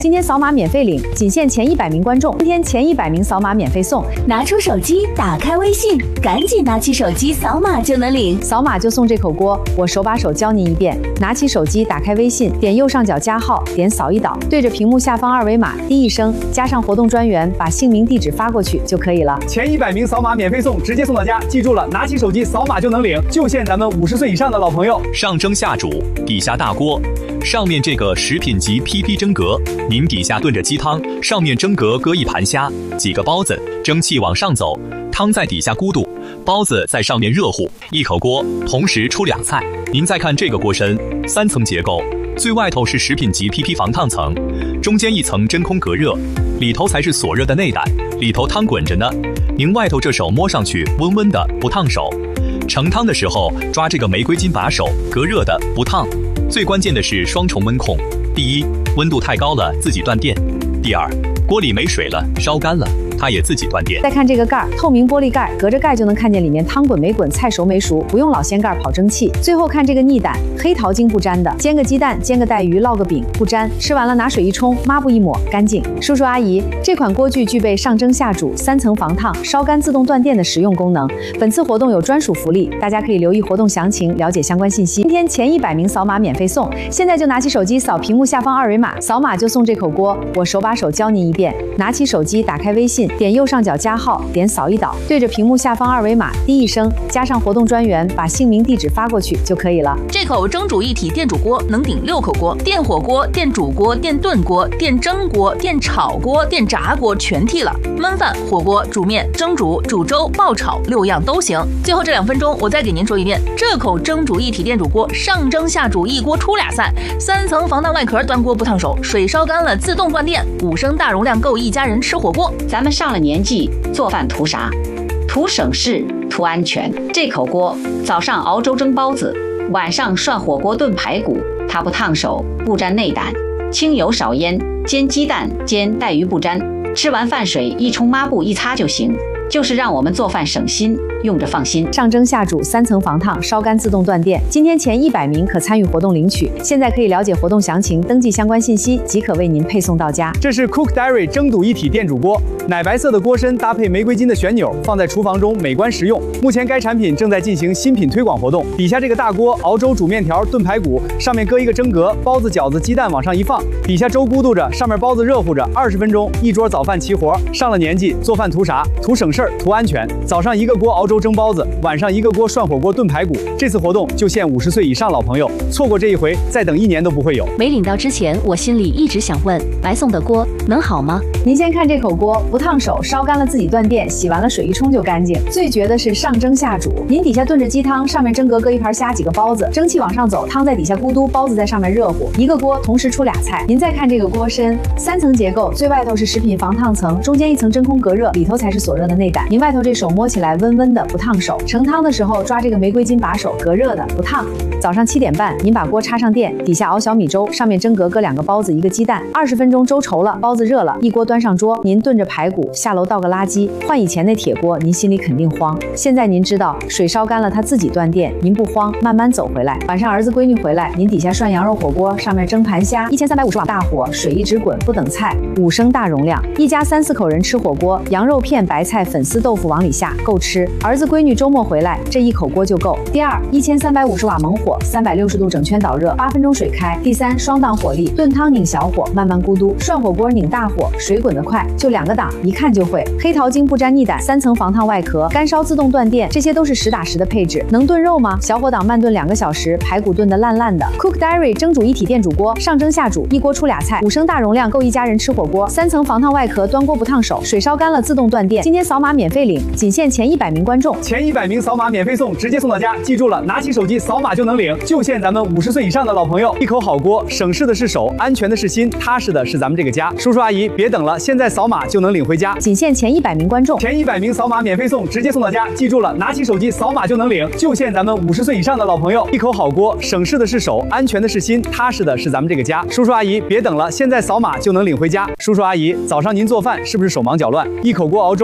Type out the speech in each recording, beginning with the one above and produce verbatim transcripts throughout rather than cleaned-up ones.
今天扫码免费领，仅限前一百名观众。今天前一百名扫码免费送。 拿出手机，打开微信，赶紧拿起手机扫码就能领， 扫码就送这口锅。我手把手教您一遍。拿起手机，打开微信，点右上角加号，点扫一导，对着屏幕下方二维码滴一声，加上活动专员，把姓名、地址发过去就可以了。 前一百名扫码免费送，直接送到家。记住了，拿起手机扫码就能领，就限咱们五十岁以上的老朋友。 上蒸下煮，底下大锅，上面这个食品级 P P 蒸格，您底下炖着鸡汤，上面蒸格搁一盘虾，几个包子，蒸汽往上走，汤在底下咕嘟，包子在上面热乎，一口锅同时出俩菜。您再看这个锅身，三层结构，最外头是食品级 P P 防烫层，中间一层真空隔热，里头才是锁热的内胆，里头汤滚着呢。您外头这手摸上去温温的，不烫手。盛汤的时候抓这个玫瑰金把手，隔热的，不烫。最关键的是双重温控，第一，温度太高了自己断电；第二，锅里没水了，烧干了，它也自己断电。 再看这个盖儿，透明玻璃盖，隔着盖就能看见里面汤滚没滚，菜熟没熟，不用老掀盖跑蒸汽。最后看这个腻胆，黑桃精不粘的，煎个鸡蛋，煎个带鱼，烙个饼，不粘。吃完了拿水一冲，抹布一抹，干净。叔叔阿姨，这款锅具具备上蒸下煮、三层防烫、烧干自动断电的实用功能。本次活动有专属福利，大家可以留意活动详情，了解相关信息。今天前一百名扫码免费送，现在就拿起手机扫屏幕下方二维码，扫码就送这口锅。我手把手教您一遍。拿起手机，打开微信，点右上角加号，点扫一导，对着屏幕下方二维码滴一声，加上活动专员，把姓名、地址发过去就可以了。 这口蒸煮一体电煮锅能顶六口锅，电火锅、电煮锅、电炖锅、电蒸锅、电炒锅、电炸锅全替了，焖饭、火锅、煮面、蒸煮、煮粥、爆炒六样都行。最后这两分钟，我再给您说一遍，这口蒸煮一体电煮锅上蒸下煮一锅出俩菜，三层防弹外壳，端锅不烫手，水烧干了自动断电，五升大容量够一家人吃火锅。 咱们上了年纪，做饭图啥？图省事，图安全。这口锅早上熬粥蒸包子，晚上涮火锅炖排骨，它不烫手，不沾内胆，清油少烟，煎鸡蛋煎带鱼不沾，吃完饭水一冲抹布一擦就行，就是让我们做饭省心，用着放心。 上蒸下煮，三层防烫，烧干自动断电。今天前一百名可参与活动领取，现在可以了解活动详情，登记相关信息即可为您配送到家。 这是 Cook Diary 蒸煮一体电煮锅，奶白色的锅身搭配玫瑰金的旋钮，放在厨房中美观实用。目前该产品正在进行新品推广活动。底下这个大锅熬粥、煮面条、炖排骨，上面搁一个蒸格，包子、饺子、鸡蛋往上一放，底下粥咕嘟着，上面包子热乎着，二十分钟一桌早饭齐活。上了年纪，做饭图啥？图省事儿，图安全。早上一个锅熬粥蒸包子，晚上一个锅涮火锅炖排骨。这次活动就限五十岁以上老朋友，错过这一回，再等一年都不会有。 没领到之前，我心里一直想问，白送的锅能好吗？ 您先看这口锅，不烫手，烧干了自己断电，洗完了水一冲就干净。最绝的是上蒸下煮，您底下炖着鸡汤，上面蒸格搁一盘虾，几个包子，蒸汽往上走，汤在底下咕嘟，包子在上面热乎，一个锅同时出俩菜。您再看这个锅身，三层结构，最外头是食品防烫层，中间一层真空隔热，里头才是锁热的内胆。您外头这手摸起来温温的，不烫手。盛汤的时候抓这个玫瑰金把手，隔热的，不烫。早上七点半，您把锅插上电，底下熬小米粥，上面蒸格搁两个包子，一个鸡蛋，二十分钟粥稠了，包子热了，一锅端上桌，您炖着排骨，下楼倒个垃圾。换以前那铁锅，您心里肯定慌。现在您知道，水烧干了它自己断电，您不慌，慢慢走回来。晚上儿子闺女回来，您底下涮羊肉火锅，上面蒸盘虾，一千三百五十瓦大火，水一直滚，不等菜，五升大容量，一家三四口人吃火锅，羊肉片、白菜、粉丝豆腐往里下，够吃。儿子闺女周末回来，这一口锅就够。第二，一千三百五十瓦猛火，三百六十度整圈导热，八分钟水开。第三，双档火力，炖汤拧小火，慢慢咕嘟；涮火锅拧大火，水滚得快，就两个档，一看就会。黑桃精不沾腻胆，三层防烫外壳，干烧自动断电，这些都是实打实的配置。能炖肉吗？小火档慢炖两个小时，排骨炖得烂烂的。Cook Diary 蒸煮一体电煮锅，上蒸下煮，一锅出俩菜，五升大容量，够一家人吃火锅。三层防烫外壳，端锅不烫手，水烧干了自动断电。今天扫码免费领，仅限前一百名观众。 前一百名扫码免费送，直接送到家。记住了，拿起手机扫码就能领，就限咱们五十岁以上的老朋友。一口好锅，省事的是手，安全的是心，踏实的是咱们这个家。叔叔阿姨，别等了，现在扫码就能领回家。 仅限前一百名观众。 前一百名扫码免费送，直接送到家。记住了，拿起手机扫码就能领，就限咱们五十岁以上的老朋友。一口好锅，省事的是手，安全的是心，踏实的是咱们这个家。叔叔阿姨，别等了，现在扫码就能领回家。叔叔阿姨，早上您做饭是不是手忙脚乱？一口锅熬粥，一个锅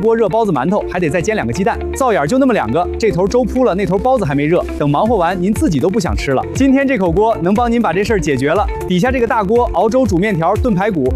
锅热包子馒头，还得再煎两个鸡蛋，灶眼就那么两个，这头粥铺了，那头包子还没热，等忙活完，您自己都不想吃了。今天这口锅能帮您把这事儿解决了。底下这个大锅熬粥、煮面条、炖排骨，